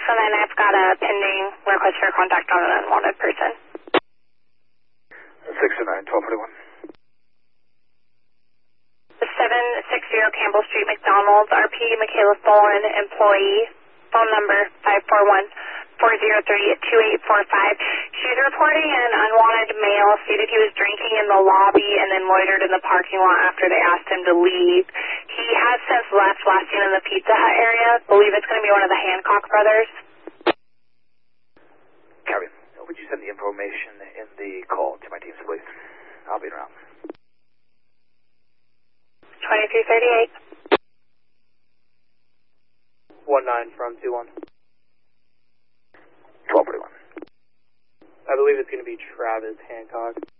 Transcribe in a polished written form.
and then I've got a pending request for contact on an unwanted person. 609-1241. 760 Campbell Street, McDonald's, RP Michaela Tholen, employee, phone number 541-403-2845. She's reporting an unwanted male stated he was drinking in the lobby and then loitered in the parking lot after they asked him to leave. He has since left, last seen in the Pizza Hut area. Believe it's going to be one of the Hancock brothers. Copy. Would you send the information in the call to my teams, please? I'll be around. 2338. 19 from 21. 1241. I believe it's going to be Travis Hancock.